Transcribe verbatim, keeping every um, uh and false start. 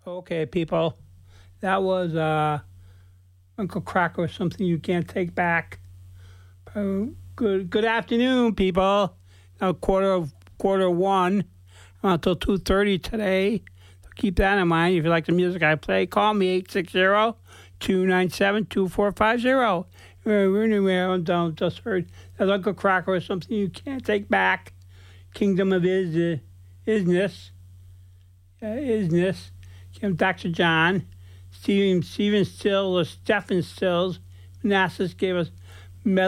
Okay, people. That was uh, Uncle Cracker, something you can't take back. Uh, good good afternoon, people. Now quarter of quarter one until two thirty today. So keep that in mind. If you like the music I play, call me eight six zero, two nine seven, two four five zero. Anyway, don't just heard that Uncle Cracker is something you can't take back. Kingdom of Is uh, Isness. Uh, isness. Doctor John, Stephen, Stephen Stills, or Stephen Stills, Manassas gave us